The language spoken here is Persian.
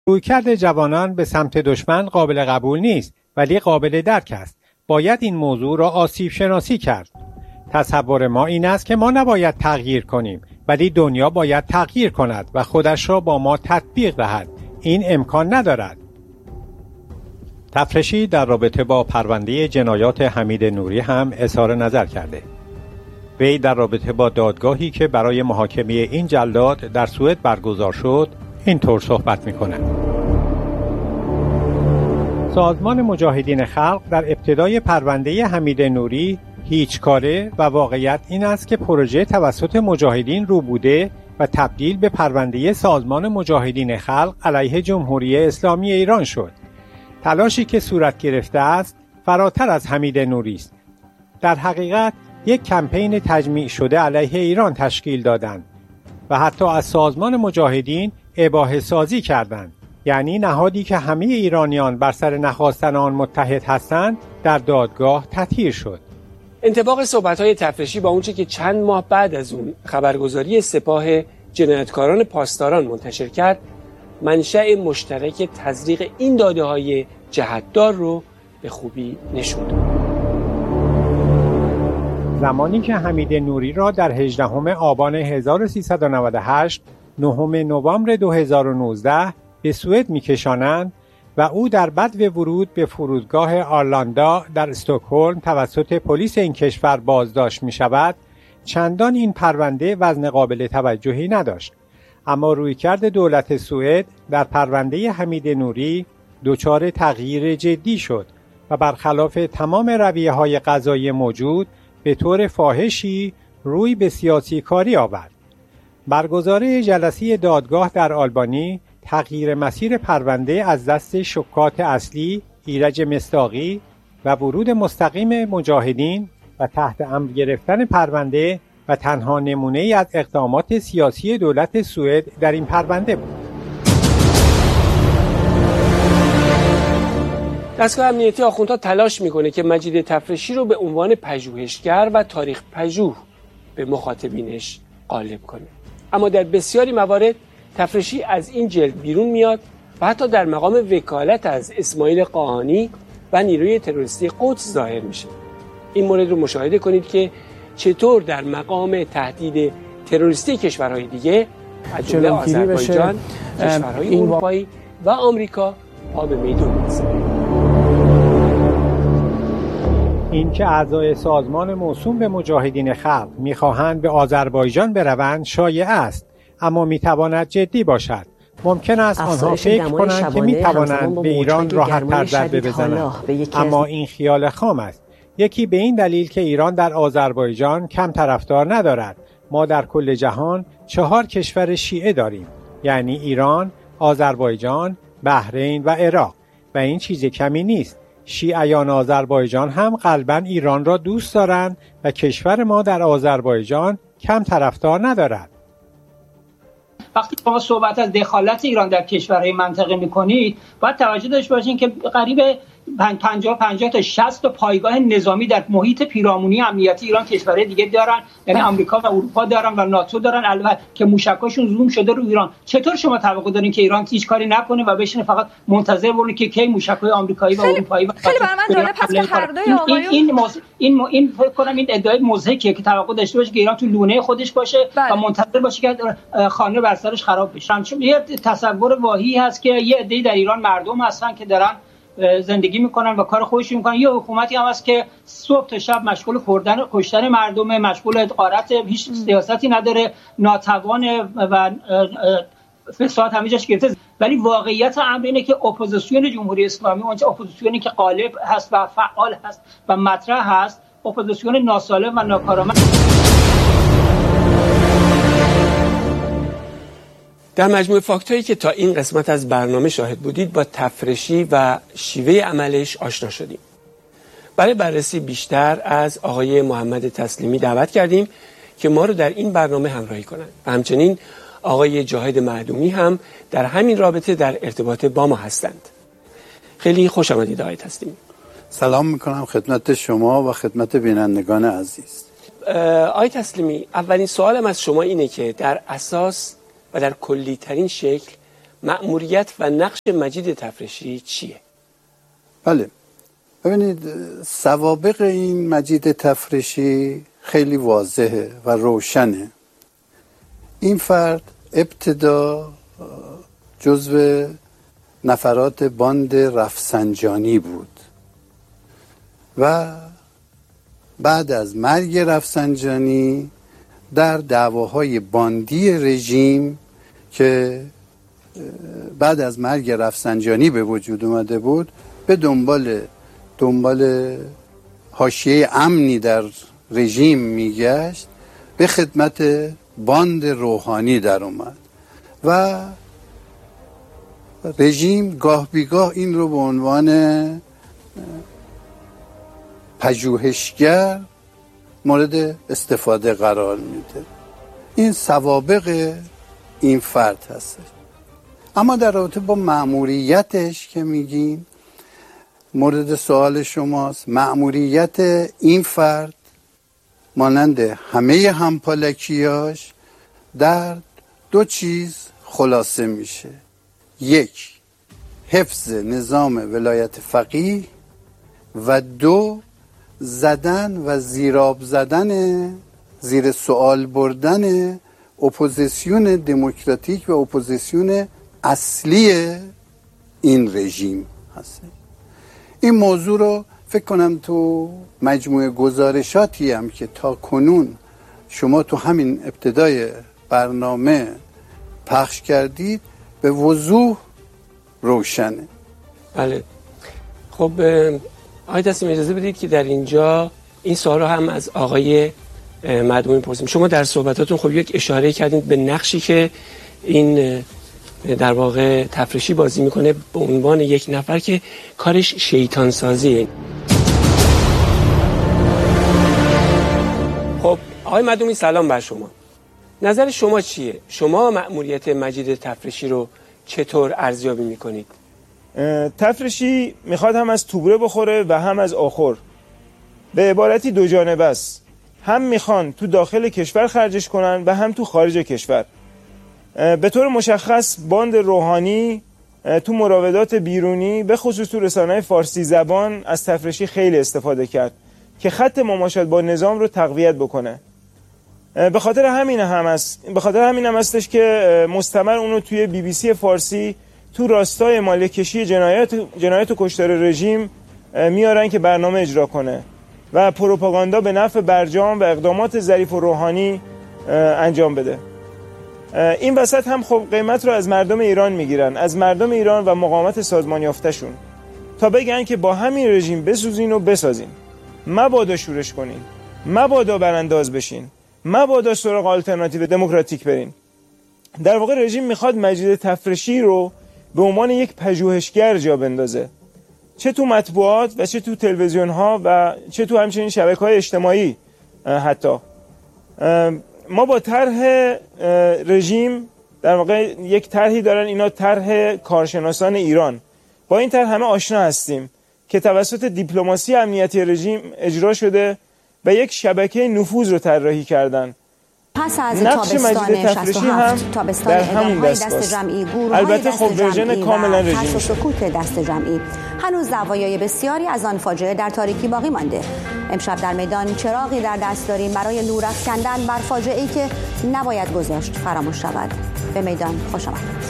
رویکرد جوانان به سمت دشمن قابل قبول نیست ولی قابل درک است. باید این موضوع را آسیب شناسی کرد. تصور ما این است که ما نباید تغییر کنیم ولی دنیا باید تغییر کند و خودش را با ما تطبیق دهد. این امکان ندارد. تفرشی در رابطه با پرونده جنایات حمید نوری هم اظهار نظر کرده. وی در رابطه با دادگاهی که برای محاکمه این جلاد در سوئد برگزار شد اینطور صحبت می‌کند. سازمان مجاهدین خلق در ابتدای پرونده حمید نوری هیچ کاره و واقعیت این است که پروژه توسط مجاهدین رو بوده و تبدیل به پرونده سازمان مجاهدین خلق علیه جمهوری اسلامی ایران شد. تلاشی که صورت گرفته است فراتر از حمید نوری است. در حقیقت یک کمپین تجمیع شده علیه ایران تشکیل دادند و حتی از سازمان مجاهدین اباحه سازی کردند. یعنی نهادی که همه ایرانیان بر سر نخواستن آن متحد هستند در دادگاه تطهیر شد. انطباق صحبت‌های تفرشی با اونچه که چند ماه بعد از اون خبرگزاری سپاه جنایتکاران پاسداران منتشر کرد، منشأ مشترک تزریق این داده‌های جهت‌دار رو به خوبی نشون داد. زمانی که حمید نوری را در 18 آبان 1398 9 نوامبر 2019 به سوئد می‌کشانند و او در بدو ورود به فرودگاه آرلاندا در استکهلم توسط پلیس این کشور بازداشت می‌شود، چندان این پرونده وزن قابل توجهی نداشت. اما رویکرد دولت سوئد در پرونده حمید نوری دچار تغییر جدی شد و برخلاف تمام رویه‌های قضایی موجود به طور فاحشی روی به سیاسی کاری آورد. برگزاری جلسه دادگاه در آلبانی تغییر مسیر پرونده از دست شکات اصلی ایرج مصداقی و ورود مستقیم مجاهدین و تحت امر گرفتن پرونده و تنها نمونه‌ای از اقدامات سیاسی دولت سوئد در این پرونده بود. دستگاه امنیتی آخوندها تلاش میکنه که مجید تفرشی رو به عنوان پژوهشگر و تاریخ پژوه به مخاطبینش غالب کنه. اما در بسیاری موارد تفرشی از این جلد بیرون میاد و حتی در مقام وکالت از اسماعیل قاهانی و نیروی تروریستی قدس ظاهر میشه. این مورد رو مشاهده کنید که چطور در مقام تهدید تروریستی کشورهای دیگه از جمله آذربایجان، کشورهای اروپایی و آمریکا پا به میدون می‌گذارند. این که اعضای سازمان موسوم به مجاهدین خلق می‌خواهند به آذربایجان بروند شایع است، اما می‌تواند جدی باشد. ممکن است آنها فکر کنند که می‌توانند به ایران راحت‌تر ضربه بزنند، اما این خیال خام است. یکی به این دلیل که ایران در آذربایجان کم طرفدار ندارد. ما در کل جهان 4 کشور شیعه داریم، یعنی ایران، آذربایجان، بحرین و عراق و این چیز کمی نیست. شیعیان آذربایجان هم قلباً ایران را دوست دارند و کشور ما در آذربایجان کم طرفدار ندارد. وقتی شما صحبت از دخالت ایران در کشورهای منطقه می‌کنید، باید توجه داشته باشین که قریب 50 تا 60 تا پایگاه نظامی در محیط پیرامونی امنیتی ایران کشورهای دیگه دارن، یعنی آمریکا و اروپا دارن و ناتو دارن، البته که موشکاشون زوم شده رو ایران. چطور شما توقع دارین که ایران هیچ کاری نکنه و بشینه فقط منتظر بمونه که کی موشک‌های آمریکایی و اروپایی و خیلی برای من جالب هست که هر دوی آقایون این فکر کنم این ادعای مضحکه که توقع داشته باشه که ایران تو لونه خودش باشه و منتظر باشه که خانه بر سرش خراب بشه. چون یه تصور واهی هست که یه عده‌ای در ایران مردم هستن که دارن زندگی میکنن و کار خودشون میکنن. یه حکومتی هم هست که صبح تا شب مشغول کشتن مردمه، مشغول غارت، هیچ سیاستی نداره، ناتوان و فساد همه جاش گرفته. ولی واقعیت امر اینه که اپوزیسیون جمهوری اسلامی، اون اپوزیسیونی که غالب هست و فعال هست و مطرح هست، اپوزیسیون ناسالم و ناکارآمد. در مجموع فاکتایی که تا این قسمت از برنامه شاهد بودید با تفرشی و شیوه عملش آشنا شدیم. برای بررسی بیشتر از آقای محمد تسلیمی دعوت کردیم که ما رو در این برنامه همراهی کنند و همچنین آقای جاهد معدومی هم در همین رابطه در ارتباط با ما هستند. خیلی خوش آمدید آقای تسلیمی. سلام میکنم خدمت شما و خدمت بینندگان عزیز. آقای تسلیمی، اولین سوالم از شما اینه که در اساس و در کلی ترین شکل مأموریت و نقش مجید تفرشی چیه؟ بله، ببینید سوابق این مجید تفرشی خیلی واضحه و روشنه. این فرد ابتدا جزو نفرات باند رفسنجانی بود و بعد از مرگ رفسنجانی در دعواهای باندی رژیم که بعد از مرگ رفسنجانی به وجود اومده بود به دنبال حاشیه امنی در رژیم میگشت، به خدمت باند روحانی در اومد و رژیم گاه بیگاه این رو به عنوان پژوهشگر مورد استفاده قرار میده. این سوابق این فرد هست. اما در رابطه با مأموریتش که میگین مورد سوال شماست، مأموریت این فرد مانند همه همپالکیاش در دو چیز خلاصه میشه: یک، حفظ نظام ولایت فقیه و دو، زدن و زیراب زدن، زیر سوال بردن اپوزیسیون دموکراتیک و اپوزیسیون اصلی این رژیم هست. این موضوع رو فکر کنم تو مجموعه گزارشاتی هم که تا کنون شما تو همین ابتدای برنامه پخش کردید به وضوح روشنه. بله. خب آقای تسلیم اجازه بدید که در اینجا این سوال رو هم از آقای مدعومی پرسیم. شما در صحبتاتون خب یک اشاره کردید به نقشی که این در واقع تفرشی بازی میکنه به عنوان یک نفر که کارش شیطان سازیه. خب آقای مدعومی سلام بر شما. نظر شما چیه؟ شما مأموریت مجید تفرشی رو چطور ارزیابی میکنید؟ تفرشی میخواد هم از توبره بخوره و هم از آخر. به عبارتی دو جانبه است. هم میخوان تو داخل کشور خرجش کنن و هم تو خارج کشور. به طور مشخص باند روحانی تو مراودات بیرونی به خصوص تو رسانه‌های فارسی زبان از تفرشی خیلی استفاده کرد که خط مماشات با نظام رو تقویت بکنه. به خاطر همین هم هستش که مستمر اونو توی BBC فارسی تو راستای مالکشی جنایت و کشتار رژیم میارن که برنامه اجرا کنه و پروپاگاندا به نفع برجام و اقدامات ظریف و روحانی انجام بده. این وسط هم خب قیمت رو از مردم ایران میگیرن، از مردم ایران و مقاومت سازمان یافته‌شون، تا بگن که با همین رژیم بسوزین و بسازین، مبادا شورش کنین، مبادا برانداز بشین، مبادا سراغ آلترناتیو دموکراتیک برین. در واقع رژیم میخواد مجید تفرشی رو به عنوان یک پژوهشگر جا بندازه، چه تو مطبوعات و چه تو تلویزیون ها و چه تو همچنین شبکه‌های اجتماعی. حتی ما با طرح رژیم در واقع یک طرحی دارن، اینا طرح کارشناسان ایران، با این طرح همه آشنا هستیم که توسط دیپلماسی امنیتی رژیم اجرا شده و یک شبکه نفوذ رو طراحی کردن. پس از نقش مجید تفرشی هم در همون دست جمعی، البته خب ورژن کاملا رژیمی سکوت دست جمعی. هنوز دعوایای بسیاری از آن فاجعه در تاریکی باقی مانده. امشب در میدان چراغی در دست داریم برای نور افکندن بر فاجعه‌ای که نباید گذاشت فراموش شود. به میدان خوش آمد.